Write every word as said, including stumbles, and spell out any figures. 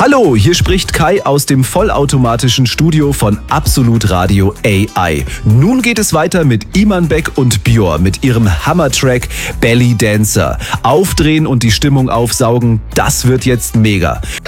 Hallo, hier spricht Kai aus dem vollautomatischen Studio von Absolut Radio A I. Nun geht es weiter mit Iman Beck und Björ mit ihrem Hammertrack Belly Dancer. Aufdrehen und die Stimmung aufsaugen, das wird jetzt mega.